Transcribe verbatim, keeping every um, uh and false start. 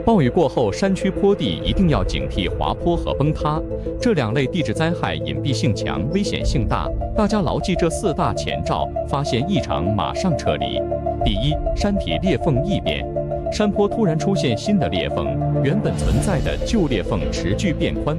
暴雨过后，山区坡地一定要警惕滑坡和崩塌，这两类地质灾害隐蔽性强、危险性大。大家牢记这四大前兆，发现异常马上撤离。第一，山体裂缝异变，山坡突然出现新的裂缝，原本存在的旧裂缝持续变宽。